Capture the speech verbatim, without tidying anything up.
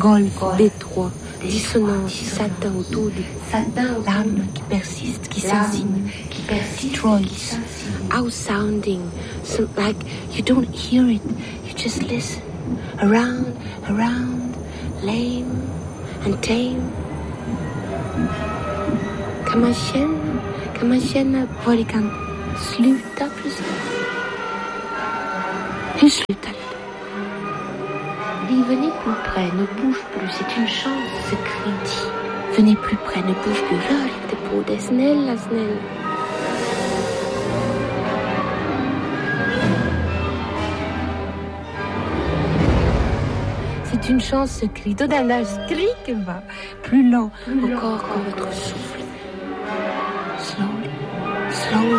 golfe, détroit, dissonance, satin autour du larme qui persiste, qui s'insigne, qui persiste, trolls, out sounding, so like you don't hear it, you just listen, around, around, lame and tame. Kan man känna, kan man känna var det kan sluta precis? Hur slutar det? Dis, venez plus près, ne bouge plus, c'est une chance, ce cri dit. Venez plus près, ne bouge plus, rör inte på det, snälla, snälla. C'est une chance, ce cri. Dodana skrik va, plus lent, encore que votre souffle. Slowly, slowly.